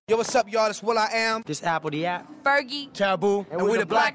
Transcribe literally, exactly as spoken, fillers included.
Yo, what's up, y'all? It's Will I Am. This Apple the app. Fergie. Taboo. And, and we the Black